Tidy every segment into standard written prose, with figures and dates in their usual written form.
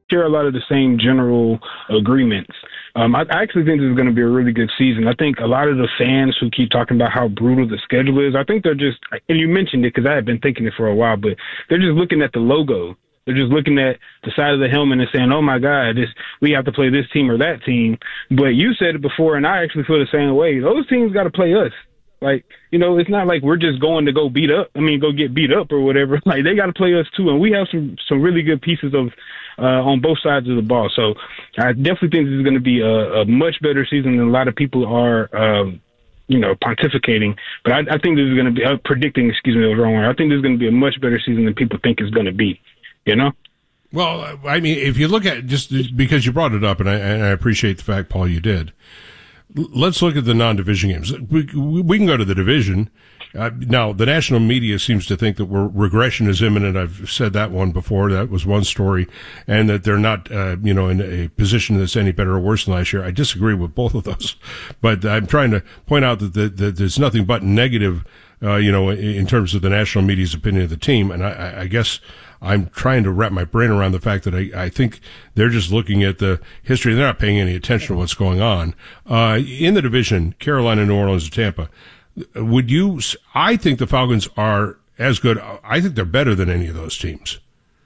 share a lot of the same general agreements. I actually think this is going to be a really good season. I think a lot of the fans who keep talking about how brutal the schedule is, I think they're just, and you mentioned it because I had been thinking it for a while, but they're just looking at the logo. They're just looking at the side of the helmet and saying, oh, my God, we have to play this team or that team. But you said it before, and I actually feel the same way. Those teams got to play us. Like, it's not like we're just going to go get beat up or whatever. Like, they got to play us too. And we have some really good pieces on both sides of the ball. So I definitely think this is going to be a much better season than a lot of people are, pontificating. But I think this is going to be predicting, excuse me, the wrong word. I think this is going to be a much better season than people think it's going to be, Well, I mean, if you look at just because you brought it up, and I appreciate the fact, Paul, you did. Let's look at the non-division games. We can go to the division. Now, the national media seems to think that regression is imminent. I've said that one before. That was one story. And that they're not, in a position that's any better or worse than last year. I disagree with both of those. But I'm trying to point out that there's nothing but negative, in terms of the national media's opinion of the team. And I guess I'm trying to wrap my brain around the fact that I think they're just looking at the history. They're not paying any attention to what's going on. In the division, Carolina, New Orleans, and Tampa, I think the Falcons are as good. I think they're better than any of those teams.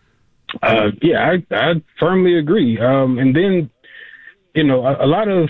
Yeah, I firmly agree. And then, a lot of,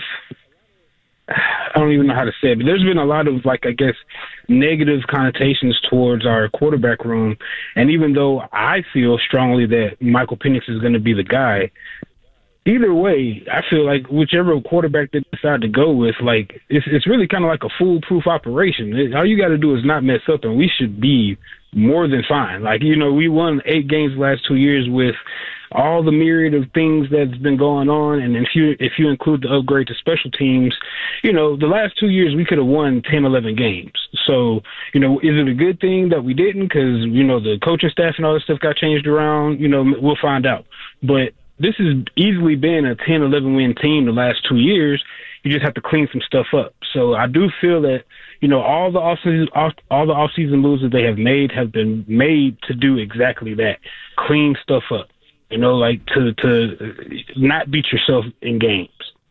I don't even know how to say it, but there's been a lot of, negative connotations towards our quarterback room. And even though I feel strongly that Michael Penix is going to be the guy, either way, I feel like whichever quarterback they decide to go with, it's really kind of like a foolproof operation. All you got to do is not mess up, and we should be more than fine. We won 8 games the last 2 years with all the myriad of things that's been going on. And if you include the upgrade to special teams, the last 2 years we could have won 10, 11 games. So, is it a good thing that we didn't? Because, the coaching staff and all this stuff got changed around. We'll find out. But this has easily been a 10, 11 win team the last 2 years. You just have to clean some stuff up. So I do feel that, all the offseason moves that they have been made to do exactly that. Clean stuff up. To not beat yourself in games.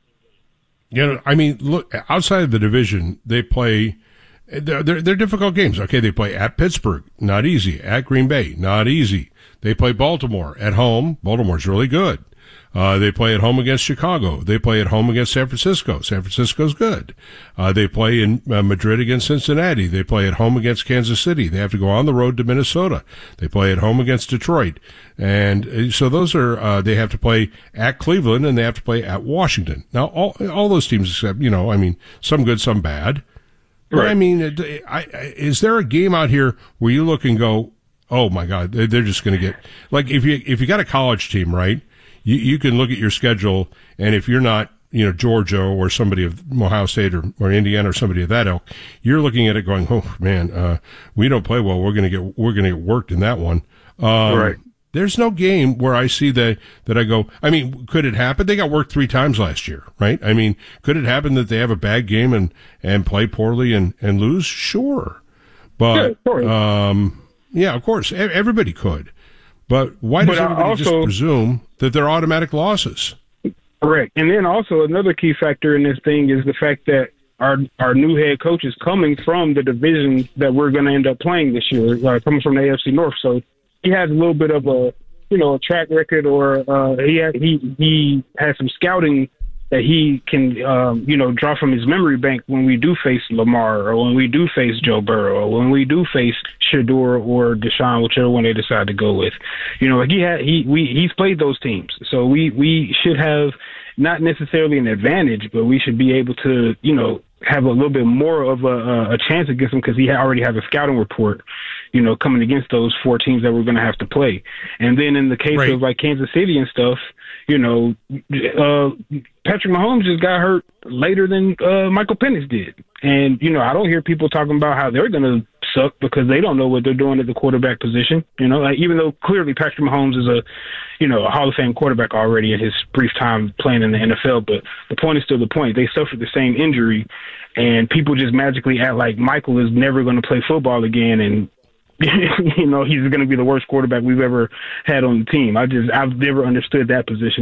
Look, outside of the division, they play, they're difficult games. Okay, they play at Pittsburgh, not easy. At Green Bay, not easy. They play Baltimore at home. Baltimore's really good. They play at home against Chicago. They play at home against San Francisco. San Francisco's good. They play in Madrid against Cincinnati. They play at home against Kansas City. They have to go on the road to Minnesota. They play at home against Detroit. And so those are, they have to play at Cleveland and they have to play at Washington. Now, all those teams except, some good, some bad. Right. But is there a game out here where you look and go, oh my God, they're just going to get, if you got a college team, right? You can look at your schedule, and if you're not, Georgia or somebody of Ohio State or Indiana or somebody of that ilk, you're looking at it going, oh man, we don't play well. We're going to get worked in that one. Right. There's no game where I see that I go, could it happen? They got worked 3 times last year, right? Could it happen that they have a bad game and play poorly and lose? Sure. But, yeah, of course, everybody could. But why does everybody just presume that they're automatic losses? Correct. And then also another key factor in this thing is the fact that our new head coach is coming from the division that we're going to end up playing this year, coming from the AFC North. So he has a little bit of a track record, or he has some scouting that he can, draw from his memory bank when we do face Lamar, or when we do face Joe Burrow, or when we do face Shedeur or Deshaun, whichever one they decide to go with. He's played those teams. So we should have not necessarily an advantage, but we should be able to, have a little bit more of a chance against him because he already has a scouting report, coming against those 4 teams that we're going to have to play. And then in the case of Kansas City and stuff, Patrick Mahomes just got hurt later than Michael Penix did. And, I don't hear people talking about how they're going to suck because they don't know what they're doing at the quarterback position. Even though clearly Patrick Mahomes is a Hall of Fame quarterback already in his brief time playing in the NFL. But the point is still the point. They suffered the same injury, and people just magically act like Michael is never going to play football again. And he's going to be the worst quarterback we've ever had on the team. I've never understood that position.